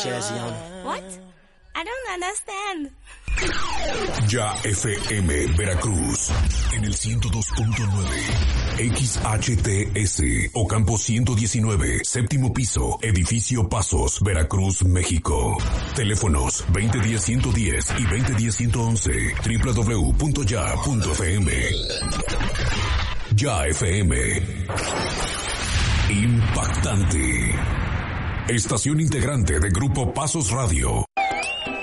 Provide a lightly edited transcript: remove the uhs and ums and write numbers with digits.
Jersey on. What? I don't understand. Ya FM Veracruz en el 102.9 XHTS Ocampo 119, séptimo piso, edificio Pasos, Veracruz, México. Teléfonos 2010-110 y 2010-111, www.ya.fm. Ya FM. Impactante. Estación integrante de Grupo Pasos Radio.